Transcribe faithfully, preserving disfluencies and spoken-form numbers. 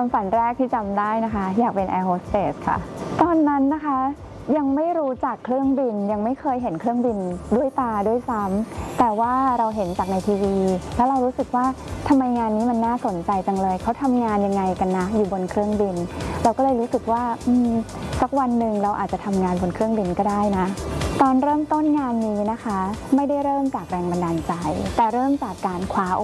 ความฝันแรกที่จำได้นะคะอยากเป็นแอร์โฮสเตสค่ะตอนนั้นนะคะยังไม่รู้จักเครื่องบินยังไม่เคยเห็นเครื่องบินด้วยตาด้วยซ้ำแต่ว่าเราเห็นจากในทีวีแล้วเรารู้สึกว่าทำไมงานนี้มันน่าสนใจจังเลยเขาทำงานยังไงกันนะอยู่บนเครื่องบินเราก็เลยรู้สึกว่าอืมสักวันหนึ่งเราอาจจะทำงานบนเครื่องบินก็ได้นะตอนเริ่มต้นงานนี้นะคะไม่ได้เริ่มจากแรงบันดาลใจแต่เริ่มจากการคว้า